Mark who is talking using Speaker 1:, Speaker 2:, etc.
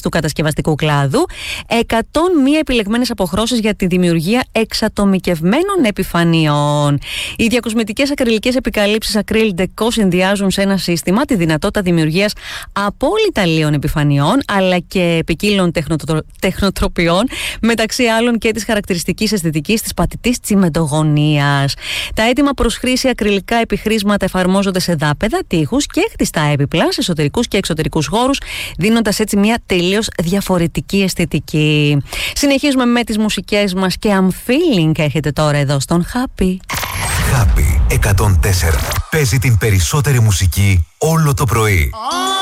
Speaker 1: του κατασκευαστικού κλάδου, 101 επιλεγμένες αποχρώσεις για τη δημιουργία εξατομικευμένων επιφανειών. Οι διακοσμητικές ακριλικές επικαλύψεις Acrylic Deco συνδυάζουν σε ένα σύστημα τη δυνατότητα δημιουργίας απόλυτα λίων επιφανειών, αλλά και ποικίλων τεχνοτροπιών, μεταξύ άλλων και της χαρακτηριστικής αισθητικής της πατητής τσιμεντογωνίας. Τα έτοιμα προς χρήση ακριλικά επιχρήσματα εφαρμόζονται σε δάπεδα, τοίχους και χτιστά έπιπλα, σε εσωτερικούς και εξωτερικούς χώρους, δίνοντας έτσι μια τελείως διαφορετική αισθητική. Συνεχίζουμε με τις μουσικές μας και I'm Feeling έρχεται τώρα εδώ στον Happy.
Speaker 2: Happy 104. Παίζει την περισσότερη μουσική όλο το πρωί.